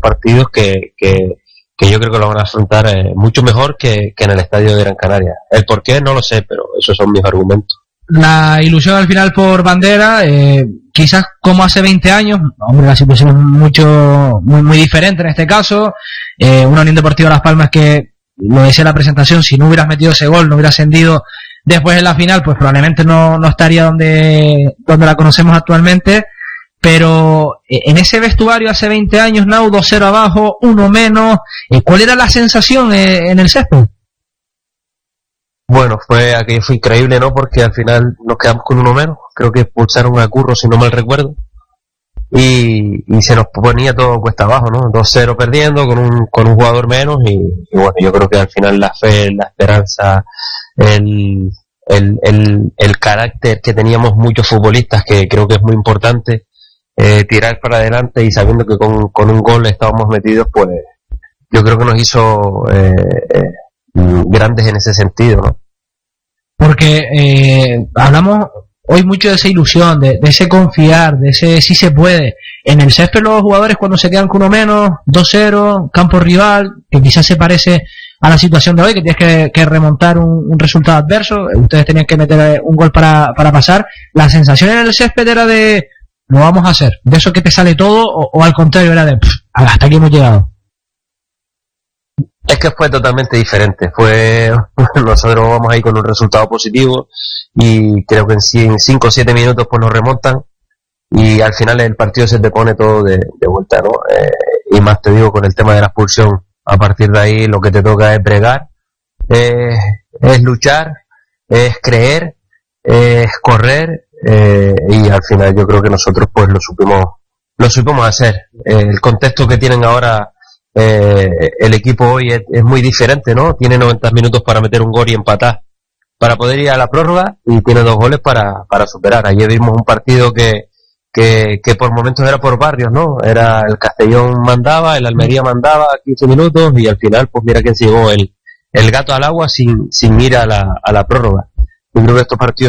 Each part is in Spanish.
partidos que yo creo que lo van a afrontar mucho mejor que en el estadio de Gran Canaria. El por qué no lo sé, pero esos son mis argumentos. La ilusión al final por Bandera, quizás como hace 20 años, hombre, la situación es muy diferente en este caso. Una Unión Deportiva Las Palmas que, lo decía en la presentación, si no hubieras metido ese gol, no hubiera ascendido después en la final, pues probablemente no estaría donde la conocemos actualmente. Pero en ese vestuario hace 20 años, Nau, 2-0 abajo, 1 menos, ¿cuál era la sensación en el césped? Bueno, aquello fue increíble, ¿no? Porque al final nos quedamos con 1 menos. Creo que expulsaron a Curro, si no mal recuerdo. Y se nos ponía todo cuesta abajo, ¿no? 2-0 perdiendo con un jugador menos. Y bueno, yo creo que al final la fe, la esperanza, el carácter que teníamos muchos futbolistas, que creo que es muy importante, tirar para adelante y sabiendo que con un gol estábamos metidos, pues yo creo que nos hizo grandes en ese sentido, ¿no? Porque hablamos hoy mucho de esa ilusión, de ese confiar, de ese sí se puede. En el césped los jugadores cuando se quedan con 1 menos, 2-0, campo rival, que quizás se parece a la situación de hoy, que tienes que remontar un resultado adverso, ustedes tenían que meter un gol para pasar. La sensación en el césped era de lo vamos a hacer, de eso que te sale todo, o al contrario era de hasta aquí hemos llegado. Es que fue totalmente diferente. Nosotros vamos ahí con un resultado positivo y creo que en 5 o 7 minutos pues nos remontan y al final el partido se te pone todo de vuelta, ¿no? Y más te digo con el tema de la expulsión. A partir de ahí lo que te toca es bregar, es luchar, es creer, es correr, y al final yo creo que nosotros pues lo supimos hacer. El contexto que tienen ahora el equipo hoy es muy diferente, ¿no? Tiene 90 minutos para meter un gol y empatar, para poder ir a la prórroga, y tiene 2 goles para superar. Ayer vimos un partido que por momentos era por barrios, ¿no? Era el Castellón mandaba, el Almería mandaba 15 minutos y al final pues mira quién se llevó el gato al agua sin ir a la prórroga. Yo creo que estos partidos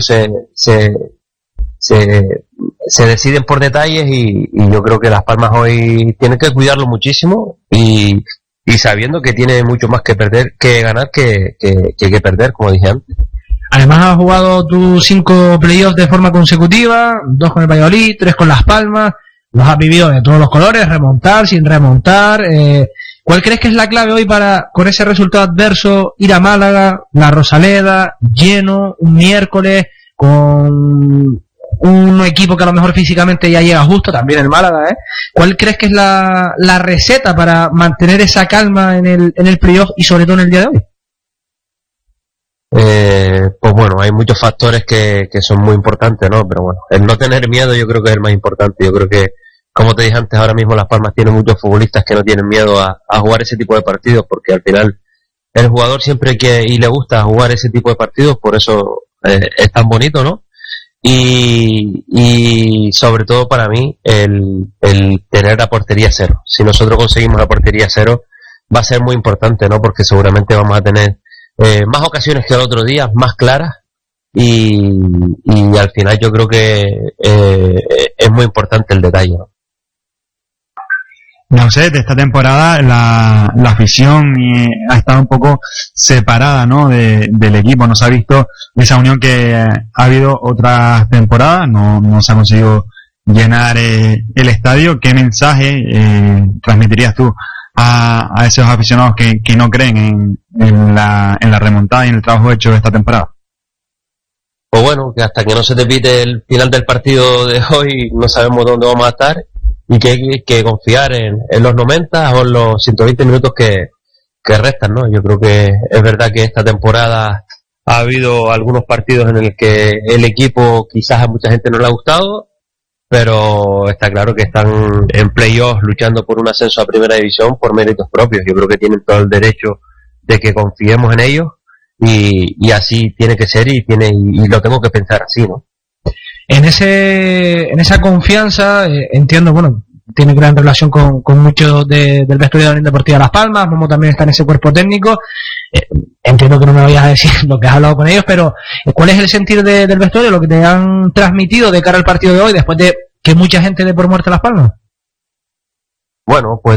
se deciden por detalles y yo creo que Las Palmas hoy tiene que cuidarlo muchísimo y sabiendo que tiene mucho más que ganar que perder, como dije antes. Además has jugado tus 5 playoffs de forma consecutiva, 2 con el Valladolid, 3 con Las Palmas, los has vivido de todos los colores, remontar, sin remontar. ¿Cuál crees que es la clave hoy para, con ese resultado adverso, ir a Málaga, la Rosaleda, lleno, un miércoles, con un equipo que a lo mejor físicamente ya llega justo, también el Málaga, ¿Cuál crees que es la receta para mantener esa calma en el playoff y sobre todo en el día de hoy? Pues bueno, hay muchos factores que son muy importantes, ¿no? Pero bueno, el no tener miedo yo creo que es el más importante. Yo creo que, como te dije antes, ahora mismo Las Palmas tiene muchos futbolistas que no tienen miedo a jugar ese tipo de partidos, porque al final el jugador siempre y le gusta jugar ese tipo de partidos, por eso es tan bonito, ¿no? Y sobre todo para mí el tener la portería cero. Si nosotros conseguimos la portería cero va a ser muy importante, ¿no? Porque seguramente vamos a tener más ocasiones que el otro día, más claras, y al final yo creo que es muy importante el detalle, ¿no? No sé, de esta temporada la afición ha estado un poco separada, ¿no? del equipo. No se ha visto esa unión que ha habido otras temporadas, no se ha conseguido llenar el estadio. ¿Qué mensaje transmitirías tú a esos aficionados que no creen en la remontada y en el trabajo hecho esta temporada? Pues bueno, que hasta que no se te pite el final del partido de hoy no sabemos dónde vamos a estar, y que hay que confiar en los 90 o en los 120 minutos que restan, ¿no? Yo creo que es verdad que esta temporada ha habido algunos partidos en el que el equipo quizás a mucha gente no le ha gustado, pero está claro que están en playoffs luchando por un ascenso a primera división por méritos propios. Yo creo que tienen todo el derecho de que confiemos en ellos, y así tiene que ser, y lo tengo que pensar así, ¿no? En esa confianza, entiendo, bueno, tiene gran relación con muchos del vestuario de la Unión Deportiva Las Palmas. Momo también está en ese cuerpo técnico. Entiendo que no me vayas a decir lo que has hablado con ellos, pero ¿cuál es el sentir del vestuario, lo que te han transmitido de cara al partido de hoy, después de que mucha gente dé por muerta Las Palmas? Bueno, pues